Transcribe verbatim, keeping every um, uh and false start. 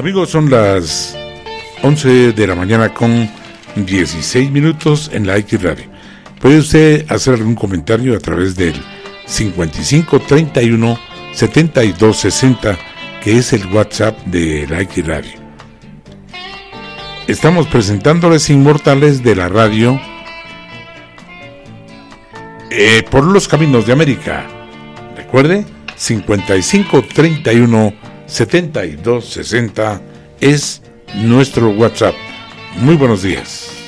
Amigos, son las once de la mañana con dieciséis minutos en la I T Radio. Puede usted hacer algún comentario a través del cincuenta y cinco treinta y uno setenta y dos sesenta, que es el WhatsApp de la I T Radio. Estamos presentándoles Inmortales de la Radio eh, por los caminos de América. Recuerde, cincuenta y cinco treinta y uno setenta y dos sesenta es nuestro WhatsApp. Muy buenos días.